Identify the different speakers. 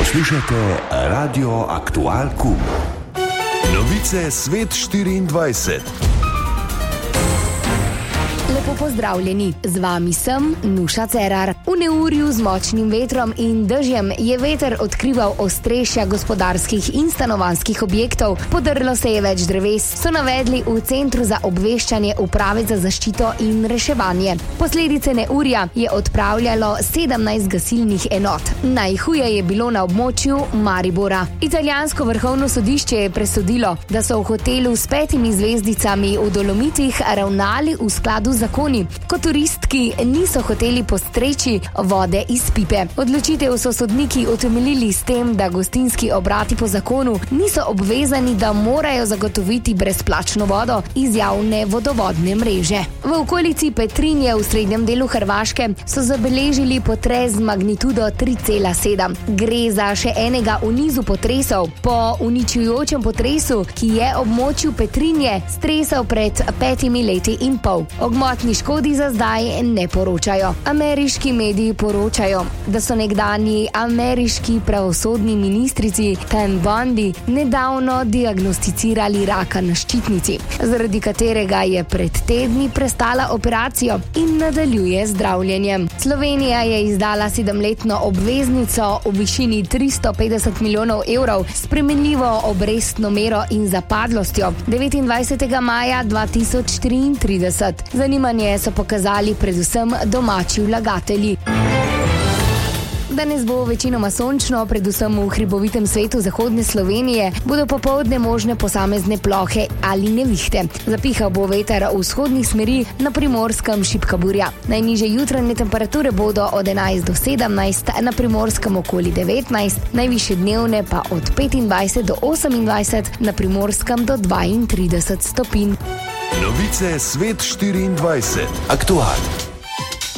Speaker 1: Poslušate Radio Aktual Q. Novice Svet 24.
Speaker 2: Lepo pozdravljeni, z vami sem Nuša Cerar. V neurju z močnim vetrom in dežjem je veter odkrival ostrešja gospodarskih in stanovanjskih objektov, podrlo se je več dreves, so navedli v Centru za obveščanje Uprave za zaščito in reševanje. Posledice neurja je odpravljalo 17 gasilnih enot. Najhuje je bilo na območju Maribora. Italijansko vrhovno sodišče je presodilo, da so v hotelu s 5 zvezdicami v Dolomitih ravnali v skladu z zakoni, ko turistki niso hoteli postreči vode iz pipe. Odločitev so sodniki utemeljili s tem, da gostinski obrati po zakonu niso obvezani, da morajo zagotoviti brezplačno vodo iz javne vodovodne mreže. V okolici Petrinje v srednjem delu Hrvaške so zabeležili potres z magnitudo 3,7. Gre za še enega v nizu potresov po uničujočem potresu, ki je območju Petrinje stresal pred 5 leti in pol. O gmotni škodi za zdaj ne poročajo. Ameriški mediji poročajo, da so nekdanji ameriški pravosodni ministrici Pam Bondi nedavno diagnosticirali raka na ščitnici, zaradi katerega je pred tedni prestala operacijo in nadaljuje zdravljenjem. Slovenija je izdala 7-letno obveznico v višini 350 milijonov evrov s spremenljivo obrestno mero in zapadlostjo 29. maja 2034. Zanimanje so pokazali predvsem domači vlagatelji. Danes bo večinoma sončno, predvsem v hribovitem svetu zahodne Slovenije bodo popoldne možne posamezne plohe ali nevihte. Zapihal bo veter v vzhodnih smeri, na Primorskem šibka burja. Najnižje jutranje temperature bodo od 11 do 17, na Primorskem okoli 19, najvišje dnevne pa od 25 do 28, na Primorskem do 32 stopinj.
Speaker 1: Novice Svet 24. Aktual.